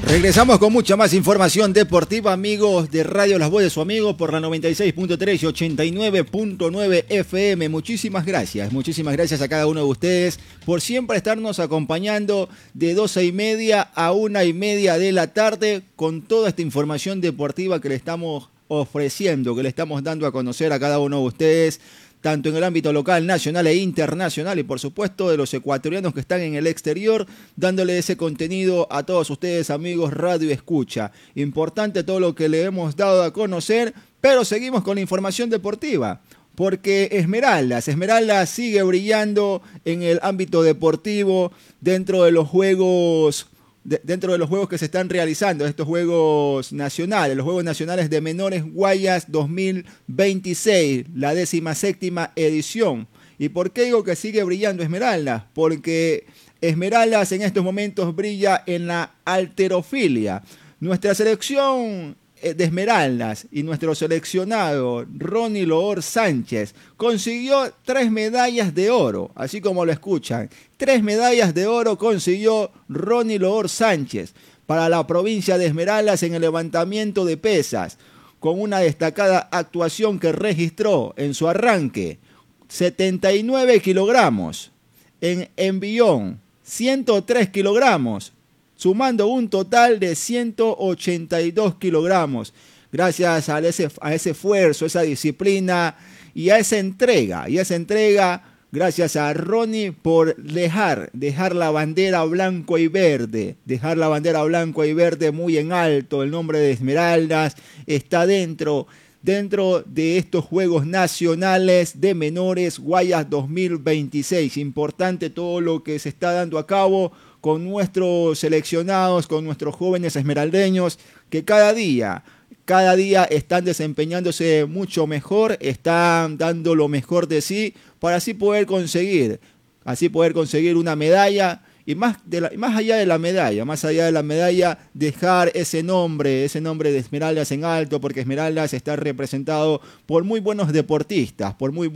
Regresamos con mucha más información deportiva, amigos de Radio Las Voces de su amigo por la 96.3 y 89.9 FM. Muchísimas gracias a cada uno de ustedes por siempre estarnos acompañando de 12:30 a 1:30 de la tarde con toda esta información deportiva que le estamos ofreciendo, que le estamos dando a conocer a cada uno de ustedes, tanto en el ámbito local, nacional e internacional, y por supuesto de los ecuatorianos que están en el exterior, dándole ese contenido a todos ustedes, amigos Radio Escucha. Importante todo lo que le hemos dado a conocer, pero seguimos con la información deportiva, porque Esmeraldas sigue brillando en el ámbito deportivo dentro de los juegos que se están realizando, estos Juegos Nacionales, los Juegos Nacionales de Menores Guayas 2026, la 17ª edición. ¿Y por qué digo que sigue brillando Esmeraldas? Porque Esmeraldas en estos momentos brilla en la halterofilia. Nuestra selección de Esmeraldas y nuestro seleccionado Ronnie Loor Sánchez consiguió 3 medallas de oro, así como lo escuchan. 3 medallas de oro consiguió Ronnie Loor Sánchez para la provincia de Esmeraldas en el levantamiento de pesas, con una destacada actuación que registró en su arranque 79 kilogramos, en envión 103 kilogramos, sumando un total de 182 kilogramos, gracias a ese esfuerzo, esa disciplina y a esa entrega, gracias a Ronnie por dejar la bandera blanco y verde, muy en alto. El nombre de Esmeraldas está dentro de estos Juegos Nacionales de Menores Guayas 2026. Importante todo lo que se está dando a cabo con nuestros seleccionados, con nuestros jóvenes esmeraldeños, que cada día están desempeñándose mucho mejor, están dando lo mejor de sí para así poder conseguir una medalla y más allá de la medalla, dejar ese nombre de Esmeraldas en alto, porque Esmeraldas está representado por muy buenos deportistas,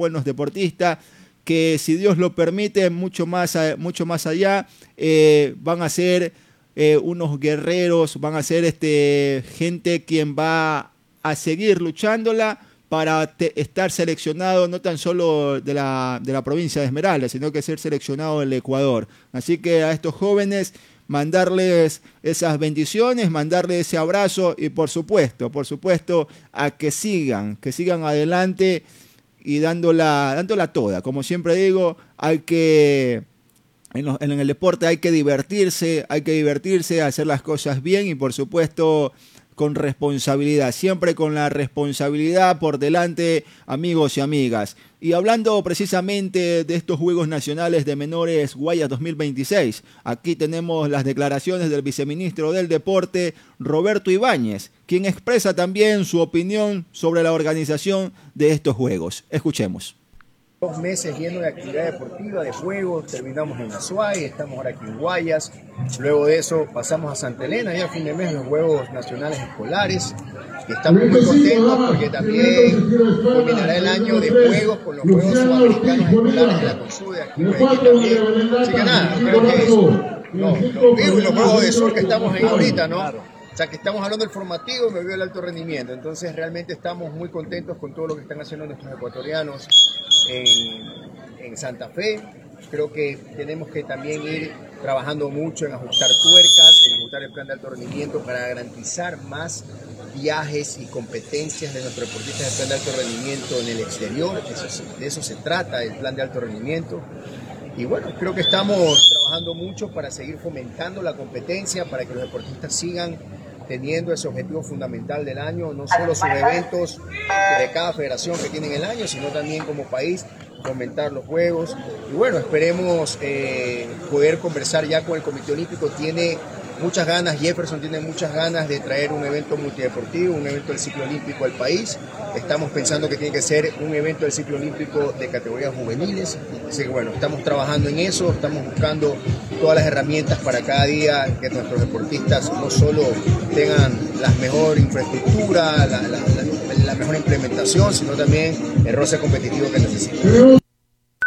que si Dios lo permite, mucho más allá, van a ser unos guerreros, van a ser gente quien va a seguir luchándola para estar seleccionado no tan solo de la provincia de Esmeraldas, sino que ser seleccionado del Ecuador. Así que a estos jóvenes mandarles esas bendiciones, mandarles ese abrazo y por supuesto a que sigan adelante y dándola toda. Como siempre digo, en el deporte hay que divertirse, hacer las cosas bien y por supuesto con responsabilidad, siempre con la responsabilidad por delante, amigos y amigas. Y hablando precisamente de estos Juegos Nacionales de Menores Guayas 2026, aquí tenemos las declaraciones del viceministro del Deporte, Roberto Ibáñez, quien expresa también su opinión sobre la organización de estos Juegos. Escuchemos. 2 meses llenos de actividad deportiva, de juegos, terminamos en Azuay, estamos ahora aquí en Guayas, luego de eso pasamos a Santa Elena, ya a fin de mes los Juegos Nacionales Escolares, y estamos muy contentos porque también culminará el año de juegos con los Juegos Sudamericanos Escolares de la CONSUDE aquí en también. Así que nada, creo que los Juegos de Sur que estamos en ahorita, ¿no? O sea, que estamos hablando del formativo, me veo el alto rendimiento. Entonces, realmente estamos muy contentos con todo lo que están haciendo nuestros ecuatorianos en Santa Fe. Creo que tenemos que también ir trabajando mucho en ajustar tuercas, en ajustar el plan de alto rendimiento para garantizar más viajes y competencias de nuestros deportistas de plan de alto rendimiento en el exterior. De eso se trata el plan de alto rendimiento. Y bueno, creo que estamos trabajando mucho para seguir fomentando la competencia, para que los deportistas sigan teniendo ese objetivo fundamental del año, no solo sus eventos de cada federación que tienen el año, sino también como país, fomentar los juegos. Y bueno, esperemos poder conversar ya con el Comité Olímpico. Tiene muchas ganas, Jefferson tiene muchas ganas de traer un evento multideportivo, un evento del ciclo olímpico al país. Estamos pensando que tiene que ser un evento del ciclo olímpico de categorías juveniles. Así que bueno, estamos trabajando en eso, estamos buscando todas las herramientas para cada día que nuestros deportistas no solo tengan la mejor infraestructura, la mejor implementación, sino también el roce competitivo que necesitan.